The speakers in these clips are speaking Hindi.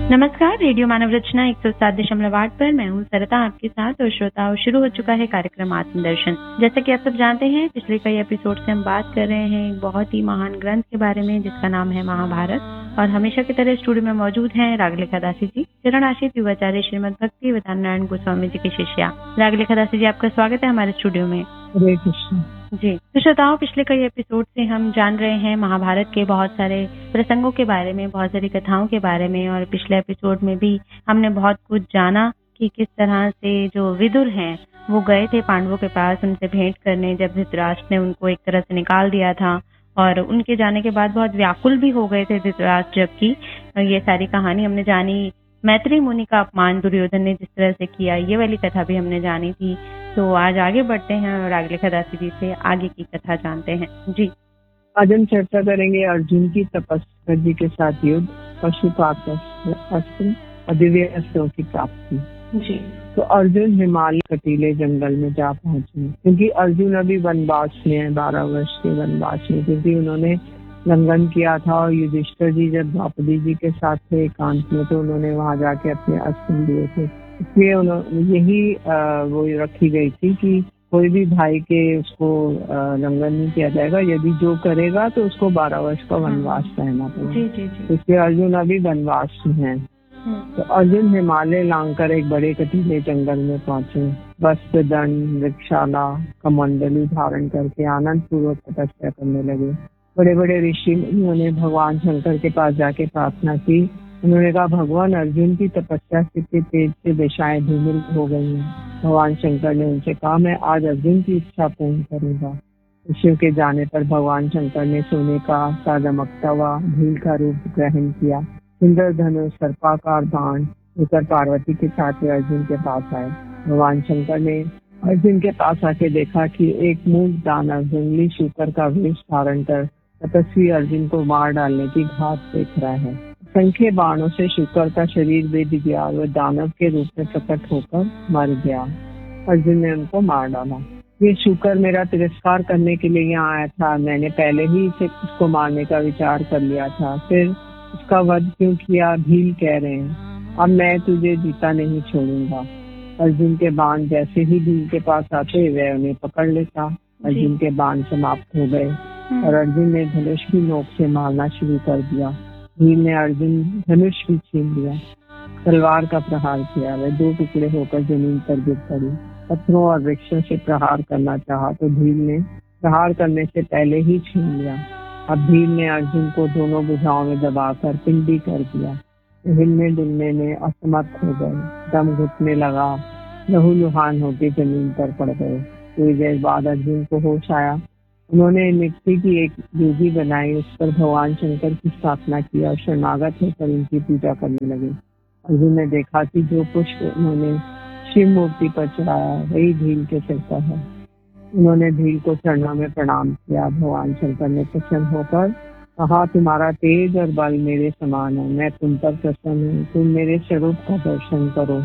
नमस्कार, रेडियो मानव रचना 107.8 पर मैं हूँ सरिता आपके साथ। और श्रोताओं, शुरू हो चुका है कार्यक्रम आत्मदर्शन। जैसा कि आप सब जानते हैं, पिछले कई एपिसोड से हम बात कर रहे हैं एक बहुत ही महान ग्रंथ के बारे में जिसका नाम है महाभारत। और हमेशा की तरह स्टूडियो में मौजूद हैं रागलेखा दासी जी, चरण आशीष युवाचार्य श्रीमद भक्ति वेदांत नारायण गोस्वामी जी की शिष्या। रागलेखा दासी जी, आपका स्वागत है हमारे स्टूडियो में। हरे कृष्ण जी। तो श्रोताओं, पिछले कई एपिसोड से हम जान रहे हैं महाभारत के बहुत सारे प्रसंगों के बारे में, बहुत सारी कथाओं के बारे में। और पिछले एपिसोड में भी हमने बहुत कुछ जाना कि किस तरह से जो विदुर हैं वो गए थे पांडवों के पास उनसे भेंट करने, जब धृतराष्ट्र ने उनको एक तरह से निकाल दिया था। और उनके जाने के बाद बहुत व्याकुल भी हो गए थे धृतराष्ट्र, जबकि ये सारी कहानी हमने जानी। मैत्री मुनि का अपमान दुर्योधन ने जिस तरह से किया, ये वाली कथा भी हमने जानी थी। तो आज आगे बढ़ते हैं और रागलेखा दासी जी से आगे की कथा जानते हैं। जी, आज हम चर्चा करेंगे अर्जुन की तपस्या जी के साथ युद्ध, पशुपात अस्त्र और दिव्य अस्त्रों की प्राप्ति। जी। तो अर्जुन हिमालय कटीले जंगल में जा पहुंचे, क्योंकि अर्जुन अभी वनवास में है, 12 वर्ष के वनवास में, क्योंकि उन्होंने लंघन किया था। और युधिष्ठिर जी जब द्रौपदी जी के साथ थे एकांत में, तो उन्होंने वहां जाके अपने अस्त्र लिए थे। इसलिए यही वो रखी गई थी कि कोई भी भाई के उसको लंघन नहीं किया जाएगा, यदि जो करेगा तो उसको 12 वर्ष का वनवास रहना पड़ेगा। इसलिए अर्जुन अभी वनवास में है। तो अर्जुन हिमालय लांघकर एक बड़े कटीले जंगल में पहुंचे। वस्त्र, दंड, वृक्षाला, कमंडली धारण करके आनंद पूर्वक तपस्या करने लगे। बड़े बड़े ऋषि उन्होंने भगवान शंकर के पास जाके प्रार्थना की। उन्होंने कहा, भगवान, अर्जुन की तपस्या के तेज से दिशाएं धूमिल हो गई हैं। भगवान शंकर ने उनसे कहा, मैं आज अर्जुन की इच्छा पूर्ण करूंगा। ऋषियों के जाने पर भगवान शंकर ने सोने का सा दमकता हुआ भील का रूप ग्रहण किया। सुंदर धनुष, सर्पाकार बाण लेकर पार्वती के साथ अर्जुन के पास आए। भगवान शंकर ने अर्जुन के पास आके देखा कि एक मूक दानव जंगली शूकर का वेश धारण कर तपस्वी अर्जुन को मार डालने की घात देख रहा है। संख्य बाणों से शूकर का शरीर बेध गया और वह दानव के रूप में प्रकट होकर मर गया। अर्जुन ने उनको मार डाला। ये शूकर मेरा तिरस्कार करने के लिए यहाँ आया था। मैंने पहले ही उसको मारने का विचार कर लिया था, फिर उसका वध क्यों किया? भील कह रहे हैं, अब मैं तुझे जीता नहीं छोड़ूंगा। अर्जुन के बाण जैसे ही भील के पास आते वह उन्हें पकड़ लेता। अर्जुन के बाण समाप्त हो गए और अर्जुन ने धनुष की नोक से मारना शुरू कर दिया। भील ने अर्जुन धनुष भी छीन लिया, तलवार का प्रहार किया। वह 2 टुकड़े होकर जमीन पर गिर पड़ी। पत्थरों और वृक्षों से प्रहार करना चाहा तो भील ने प्रहार करने से पहले ही छीन लिया। अब भील ने अर्जुन को दोनों भुजाओं में दबाकर पिंडी कर दिया। हिलने डुलने में असमर्थ हो गए, दम घुटने लगा, लहूलुहान होकर जमीन पर पड़ गए। थोड़ी देर बाद अर्जुन को होश आया। उन्होंने मिट्टी की एक वेदी बनाई, उस पर भगवान शंकर की स्थापना की और शरणागत होकर उनकी पूजा करने लगे। अर्जुन ने देखा कि जो पुष्प उन्होंने शिव मूर्ति पर चढ़ाया वही भील के सिर पर है। उन्होंने भील को चरणों में प्रणाम किया। भगवान शंकर ने प्रसन्न होकर कहा, तुम्हारा तेज और बल मेरे समान है, मैं तुम पर प्रसन्न हूँ, तुम मेरे स्वरूप का दर्शन करो।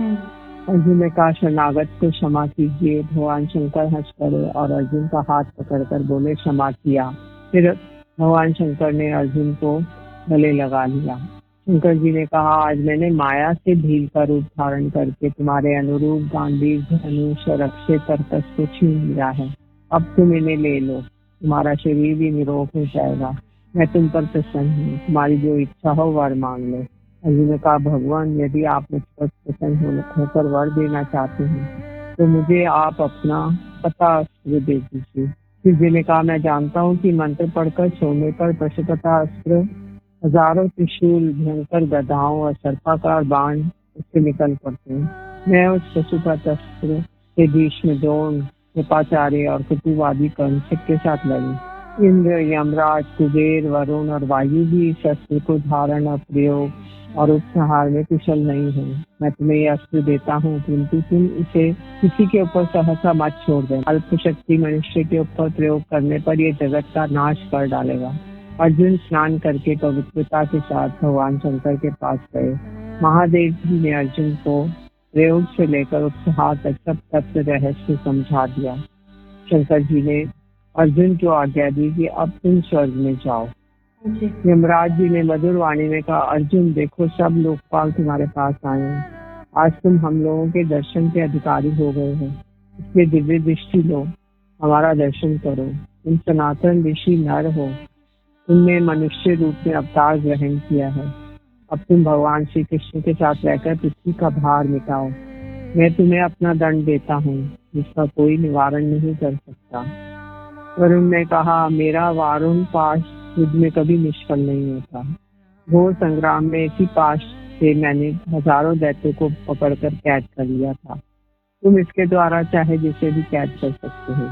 अर्जुन ने कहा, शरणागत को क्षमा कीजिए। भगवान शंकर हंस पड़े और अर्जुन का हाथ पकड़कर बोले, क्षमा किया। फिर भगवान शंकर ने अर्जुन को गले लगा लिया। शंकर जी ने कहा, आज मैंने माया से भील का रूप धारण करके तुम्हारे अनुरूप गांडीव, धनुष और अक्षय तरकस को छीन लिया है। अब तुम इन्हें ले लो, तुम्हारा शरीर भी निरोग हो जाएगा। मैं तुम पर प्रसन्न हूँ, तुम्हारी जो इच्छा हो वर मांग लो। अर्जुन ने कहा, भगवान, यदि आप मुझ पर प्रसन्न होकर वर देना चाहते हैं तो मुझे आप अपना पता अस्त्र दे दीजिए। शिव जी ने कहा, मैं जानता हूँ कि मंत्र पढ़कर सोने पर पशुपता अस्त्र, हजारों त्रिशूल, भयंकर गदाओं और सर्पाकार बाण उससे निकल पड़ते हैं। मैं उस पशुपत अस्त्र से भीष्म, द्रोण, कृपाचार्य और कुटुवादी कर्ण के साथ लड़ी। इंद्र, यमराज, कुबेर, वरुण और वायु भी इस अस्त्र को धारण और प्रयोग और उपसंहार में कुशल नहीं है। मैं तुम्हें यह अस्त्र देता हूँ, किंतु तुम इसे किसी के ऊपर सहसा मत छोड़ देना। अल्प शक्ति मनुष्य के ऊपर प्रयोग करने पर यह जगत का नाश कर डालेगा। अर्जुन स्नान करके पवित्रता के साथ भगवान शंकर के पास गए। महादेव जी ने अर्जुन को प्रयोग से लेकर उपसंहार तक सब तत्व रहस्य समझा दिया। शंकर जी ने अर्जुन को आज्ञा दी कि अब तुम स्वर्ग में जाओ। जी। यमराज जी ने मधुर वाणी में कहा, अर्जुन देखो सब लोकपाल तुम्हारे पास आए हैं। आज तुम हम लोगों के दर्शन के अधिकारी हो गए हो, इसलिए दिव्य दृष्टि लो, हमारा दर्शन करो। तुम सनातन ऋषि नर हो, तुमने मनुष्य रूप में अवतार ग्रहण किया है। अब तुम भगवान श्री कृष्ण के साथ रहकर पृथ्वी का भार मिटाओ। मैं तुम्हें अपना दंड देता हूँ, जिसका कोई निवारण नहीं कर सकता। वरुण ने कहा, मेरा वारुण पाश युद्ध में कभी निष्फल नहीं होता। घोर संग्राम में इसी पाश से मैंने हजारों दैत्यों को पकड़कर कैद कर लिया था। तुम इसके द्वारा चाहे जिसे भी कैद कर सकते हो।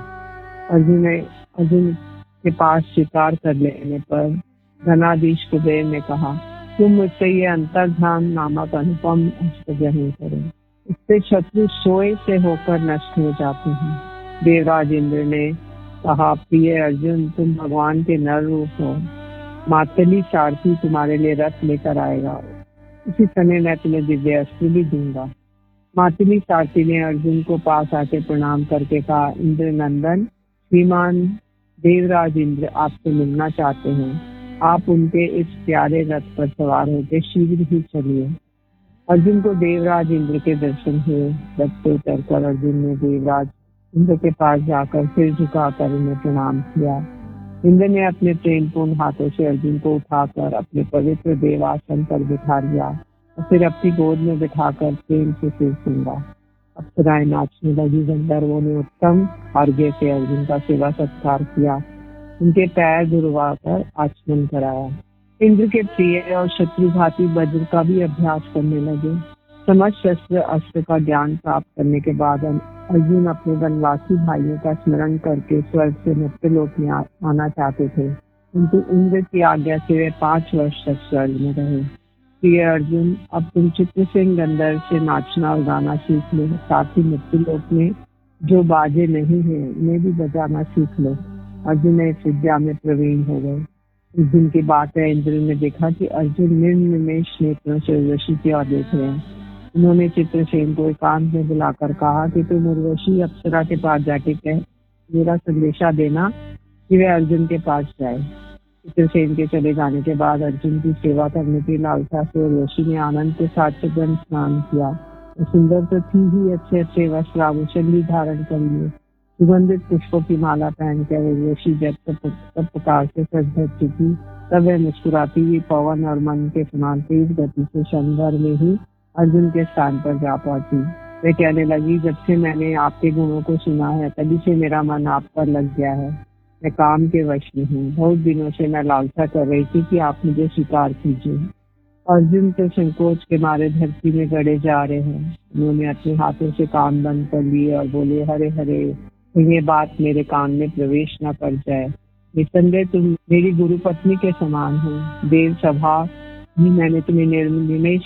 अर्जुन के पास स्वीकार कर लेने पर धनाधीश कुबेर ने कहा, तुम मुझसे ये अंतर्धान नामक अनुपम अस्त्र ग्रहण करो, इससे शत्रु सोए से होकर नष्ट हो जाते हैं। देवराज इंद्र ने कहा, प्रिय अर्जुन, तुम भगवान के नर रूप हो, मातली सारथी तुम्हारे लिए रथ लेकर आएगा, इसी समय मैं तुम्हें दिव्य अस्त्र भी दूंगा। मातली सारथी ने अर्जुन को पास आके प्रणाम करके कहा, इंद्र नंदन, श्रीमान देवराज इंद्र आपसे मिलना चाहते हैं। आप उनके इस प्यारे रथ पर सवार होकर शीघ्र ही चलिए। अर्जुन को देवराज इंद्र के दर्शन हुए। रथ से उतरकर अर्जुन ने देवराज इंद्र के पास जाकर सिर झुकाकर उन्हें प्रणाम किया। इंद्र ने अपने प्रेमपूर्ण हाथों से अर्जुन को उठाकर अपने पवित्र देवासन पर बिठा लिया और फिर अपनी गोद में बिठाकर प्रेम से सिर सूंघा। अप्सराएं नाचने लगी। गंधर्वों ने उत्तम अर्घ्य से अर्जुन का सेवा सत्कार किया, उनके पैर धुलवाकर आचमन कराया। इंद्र के प्रिय और शत्रुघाती वज्र का भी अभ्यास करने लगे। समस्त शस्त्र अस्त्र का ज्ञान प्राप्त करने के बाद अर्जुन अपने वनवासी भाइयों का स्मरण करके स्वर्ग से मृत्युलोक में आना चाहते थे, किंतु इंद्र की आज्ञा से वे 5 वर्ष तक स्वर्ग में रहे। प्रिय अर्जुन, अब तुम चित्रसेन गंधर्व से नाचना और गाना सीख लो, साथ ही मृत्युलोक में जो बाजे नहीं है उन्हें भी बजाना सीख लो। अर्जुन इस विद्या में प्रवीण हो गए। उस दिन की बात है, इंद्र ने देखा कि अर्जुन निर्निमेष नेत्रों से उर्वशी की ओर देख रहे हैं। उन्होंने चित्रसेन को एकांत में बुलाकर कहा कि तुम उर्वशी अप्सरा के पास जाके कह, मेरा संदेशा देना कि वे अर्जुन के पास जाए। चित्रसेन के चले जाने के बाद अर्जुन की सेवा करने की लालसा से उर्वशी ने आनंद के साथ सुगंध स्नान किया। सुंदर तो थी ही, अच्छे अच्छे वस्त्र आभूषण भी धारण कर लिए। सुगंधित पुष्पों की माला पहनकर उर्वशी जब सब प्रकार से सज धज चुकी, तब वह मुस्कुराती हुई पवन और मन के समान तेज गति से क्षण में ही अर्जुन के स्थान पर जा पहुंची। वे कहने लगी, जब से मैंने आपके गुणों को सुना है तभी से मेरा मन आप पर लग गया है। मैं काम के वश में हूँ। बहुत दिनों से मैं लालसा कर रही थी कि आप मुझे स्वीकार कीजिए। अर्जुन तो संकोच के मारे धरती में गड़े जा रहे हैं। उन्होंने अपने हाथों से कान बंद कर लिए और बोले, हरे हरे, ये बात मेरे कान में प्रवेश न कर जाए। निसंदेह तुम मेरी गुरु पत्नी के समान हो। देव सभा भी मैंने तुम्हें निर्निमेष